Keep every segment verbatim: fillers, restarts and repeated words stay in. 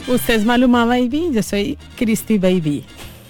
Usted es Maluma Baby, yo soy Christy Baby.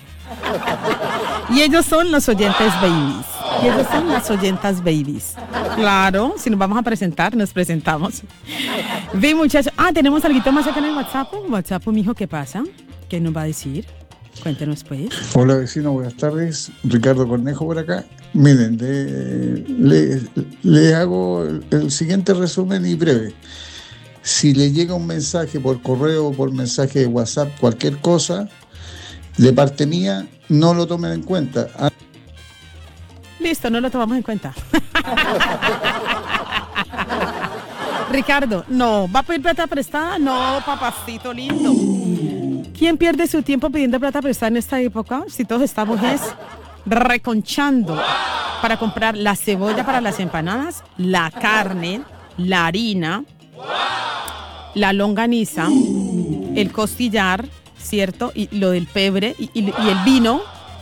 Y ellos son los oyentes babies. Y ellos son las oyentas babies. Claro, si nos vamos a presentar, nos presentamos. Ve, muchachos. Ah, tenemos algo más acá en el WhatsApp. WhatsApp, mijo, ¿qué pasa? ¿Qué nos va a decir? Cuéntenos, pues. Hola, vecino, buenas tardes. Ricardo Cornejo por acá. Miren, le, le, le hago el, el siguiente resumen y breve. Si le llega un mensaje por correo o por mensaje de WhatsApp, cualquier cosa, de parte mía, no lo tomen en cuenta. Ah. Listo, no lo tomamos en cuenta. Ricardo, no. ¿Va a pedir plata prestada? No, papacito lindo. ¿Quién pierde su tiempo pidiendo plata prestada en esta época? Si todos estamos es reconchando para comprar la cebolla para las empanadas, la carne, la harina, la longaniza, el costillar, ¿cierto? Y lo del pebre y, y, y el vino,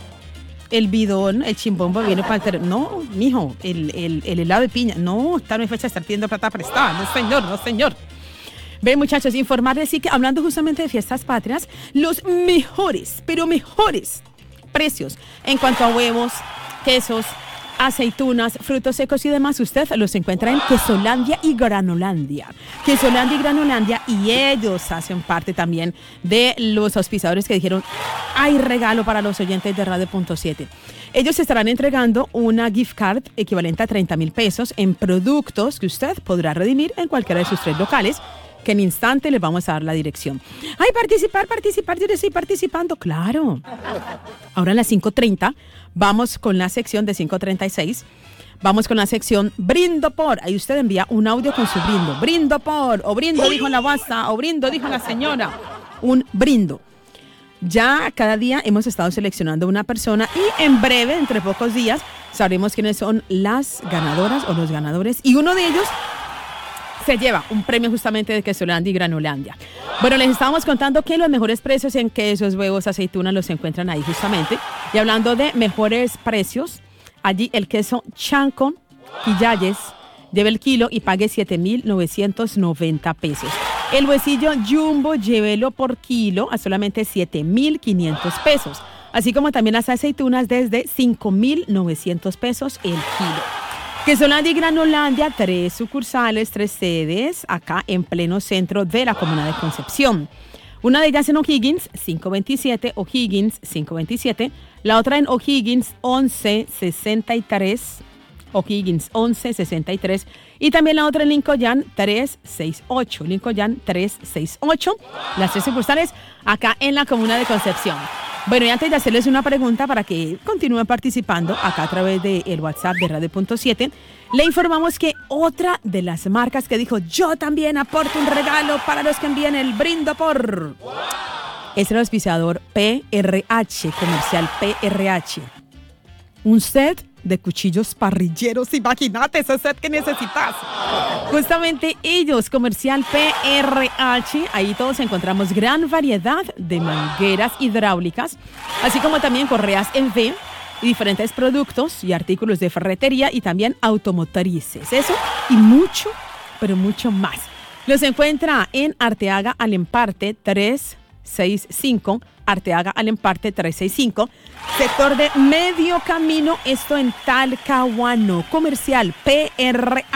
el bidón, el chimbombo viene para el ter- No, mijo, el, el, el helado de piña. No, esta no es fecha de estar pidiendo plata prestada. No, señor, no, señor. Ven, muchachos, informarles sí que hablando justamente de fiestas patrias, los mejores, pero mejores precios en cuanto a huevos, quesos, aceitunas, frutos secos y demás, usted los encuentra en Quesolandia y Granolandia. Quesolandia y Granolandia, y ellos hacen parte también de los auspiciadores que dijeron, hay regalo para los oyentes de Radio Punto siete. Ellos estarán entregando una gift card equivalente a treinta mil pesos en productos que usted podrá redimir en cualquiera de sus tres locales, que en instante les vamos a dar la dirección. ¡Ay, participar, participar! Yo estoy participando, claro. Ahora a las cinco treinta vamos con la sección de cinco treinta y seis. Vamos con la sección Brindo por. Ahí usted envía un audio con su brindo. Brindo por, o brindo dijo la guasa, o brindo dijo la señora. Un brindo. Ya cada día hemos estado seleccionando una persona y en breve, entre pocos días, sabremos quiénes son las ganadoras o los ganadores. Y uno de ellos se lleva un premio justamente de Quesolandia y Granolandia. Bueno, les estábamos contando que los mejores precios en quesos, huevos, aceitunas los encuentran ahí justamente. Y hablando de mejores precios, allí el queso Chancon Quillayes lleva el kilo y pague siete mil novecientos noventa pesos. El huesillo Jumbo llévelo por kilo a solamente siete mil quinientos pesos. Así como también las aceitunas desde cinco mil novecientos pesos el kilo. Quesolandia y Granolandia, tres sucursales, tres sedes, acá en pleno centro de la comuna de Concepción. Una de ellas en O'Higgins, quinientos veintisiete, O'Higgins, quinientos veintisiete. La otra en O'Higgins, once sesenta y tres, O'Higgins, once sesenta y tres. Y también la otra en Lincoln, trescientos sesenta y ocho, Lincoln, trescientos sesenta y ocho. Las tres sucursales acá en la comuna de Concepción. Bueno, y antes de hacerles una pregunta para que continúen participando acá a través del WhatsApp de Radio Punto siete, le informamos que otra de las marcas que dijo yo también aporto un regalo para los que envíen el brindo por es el auspiciador P R H, comercial P R H. Un set de cuchillos parrilleros, imagínate ese set que necesitas. Justamente ellos, comercial P R H, ahí todos encontramos gran variedad de mangueras hidráulicas, así como también correas en V y diferentes productos y artículos de ferretería y también automotrices. Eso y mucho, pero mucho más. Los encuentra en Arteaga Alemparte trescientos sesenta y cinco, Arteaga Alemparte trescientos sesenta y cinco, sector de Medio Camino, esto en Talcahuano, comercial P R H.